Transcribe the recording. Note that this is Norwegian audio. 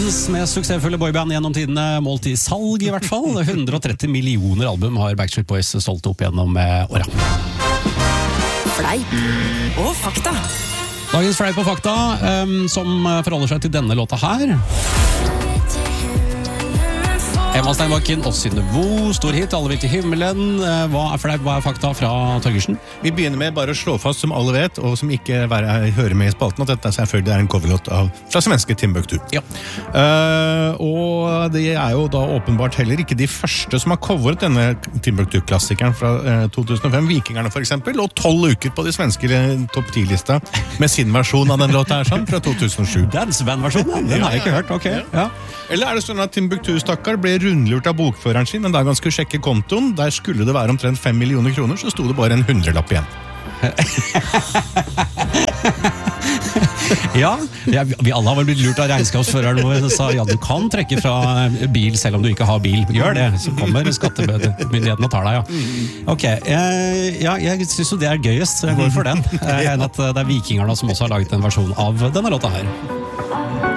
verdens mest suksessfulle boyband gjennom tidene, målt i salg i hvert fall. 130 millioner album har Backstreet Boys solgt opp gjennom åra. Fleip og fakta. Dagens fleip og fakta, som forholder seg til denne låta her. Emma Steinbakken, Oss i Niveau, stor hit, Alle vil til himmelen. Hva er fleip, hva er fakta fra Torgersen? Vi begynner med bare å slå fast, som alle vet, og som ikke hører med i spalten, at dette selvfølgelig er en coverlåt fra svenske Timbuktu. Ja. Og det er jo da åpenbart heller ikke de første som har coveret denne Timbuktu-klassikeren fra 2005, Vikingerne for eksempel, og 12 uker på de svenske topp 10-lista med sin versjon av den låta her, sånn, fra 2007. Danseband-versjonen, den har jeg ikke hørt, ok. Ja. Eller er det sånn at Timbuktu-stakkar ble rundlurt av bokføreren sin en dag han skulle sjekke kontoen? Der skulle det være omtrent 5 millioner kroner, så sto det bare en 100-lapp igjen. Ja, vi alle har vel blitt lurt av regnskapsføreren og sa ja, du kan trekke fra bil selv om du ikke har bil. Gjør det, så kommer skattemyndigheten og tar deg, ja. Ok, jeg synes jo det er gøyest, så jeg går for den. Enn at det er Vikingerne som også har laget en versjon av denne låta her.